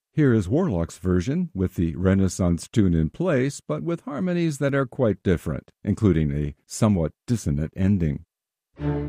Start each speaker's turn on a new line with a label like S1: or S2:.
S1: Here is Warlock's version with the Renaissance tune in place, but with harmonies that are quite different, including a somewhat dissonant ending.